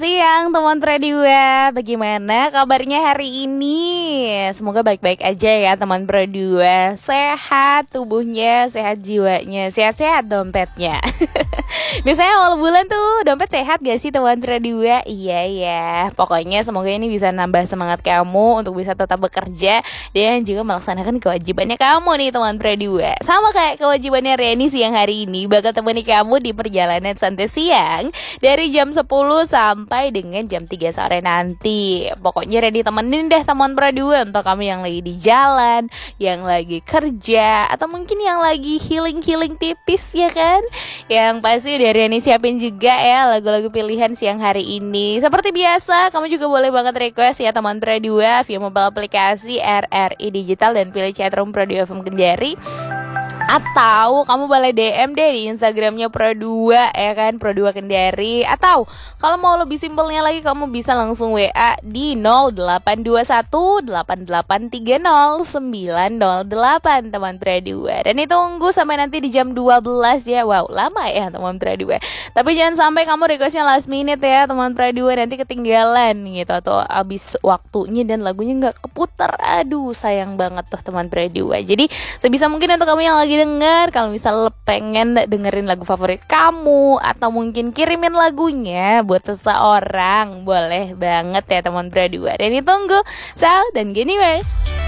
Siang teman Pradua, bagaimana kabarnya hari ini? Semoga baik-baik aja ya teman Pradua. Sehat tubuhnya, sehat jiwanya, sehat-sehat dompetnya. Biasanya awal bulan tuh dompet sehat gak sih teman Pradua? Iya ya, pokoknya semoga ini bisa nambah semangat kamu untuk bisa tetap bekerja dan juga melaksanakan kewajibannya kamu nih teman Pradua. Sama kayak kewajibannya Reni siang hari ini, bakal temani kamu di perjalanan santai siang dari jam 10 sampai dengan jam 3 sore nanti. Pokoknya ready temenin deh teman Pradua untuk kamu yang lagi di jalan, yang lagi kerja, atau mungkin yang lagi healing-healing tipis ya kan. Yang pasti udah Reni siapin juga ya lagu-lagu pilihan siang hari ini. Seperti biasa, kamu juga boleh banget request ya teman Pradua via mobile aplikasi RRI Digital dan pilih chatroom Pradua FM Kendari. Atau kamu boleh DM deh di Instagramnya Pro2 ya kan, Pro2 Kendari. Atau kalau mau lebih simpelnya lagi, kamu bisa langsung WA di 082188309008 teman Pro2. Dan ditunggu sampai nanti di jam 12 ya. Wow, lama ya teman Pro2. Tapi jangan sampai kamu requestnya last minute ya teman Pro2, nanti ketinggalan gitu atau abis waktunya dan lagunya nggak keputar. Aduh, sayang banget tuh teman Pro2. Jadi sebisa mungkin untuk kamu yang lagi denger, kalau misal pengen dengerin lagu favorit kamu atau mungkin kirimin lagunya buat seseorang, boleh banget ya teman Pradua. Dan ditunggu Sal dan Geniwer.